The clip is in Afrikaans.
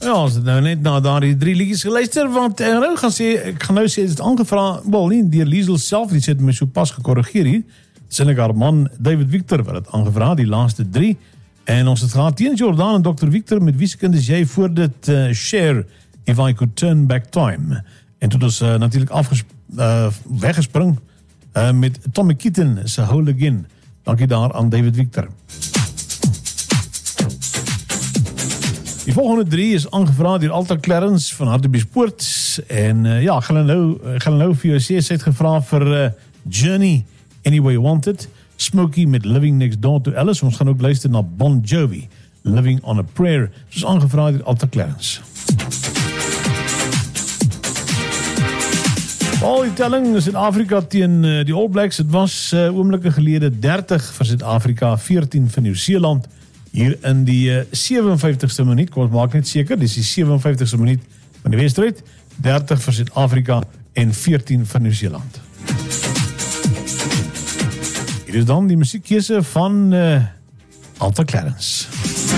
Ja, ons het nou net na daardie 3 liedjies geluister, want ek gaan nou sê, dit is aangevra, wel nie, deur Liesel self, die het my so pas gekorrigeer hier, sinnelik haar man David Victor wat het aangevra, die laaste 3, en ons het gehad teen Jordan en Dr. Victor, met wie se kind is jy voor dit share, If I Could Turn Back Time, en toe ons natuurlijk weggespring, met Tommy Keaton, se Whole Again, dankie daar aan David Victor. Die volgende 3 is aangevra deur Alta Clarence van Hartbeespoort en ja, ek gaan nou vir jou sê, sy het gevra vir Journey, Any Way You Want It, Smokey met Living Next Door to Alice, ons gaan ook luister na Bon Jovi, Living on a Prayer, soos aangevra deur Alta Clarence. Al die telling Suid-Afrika teen die All Blacks, het was oomblikke gelede 30 vir Suid-Afrika, 14 vir Nieu-Seeland, hier in die 57ste minuut, kom ons maak net seker, dis die 57ste minuut van die wedstryd, 30 vir Suid-Afrika en 14 vir Nieu-Seeland. Hier is dan die musiekkeuse van Alta Clarence.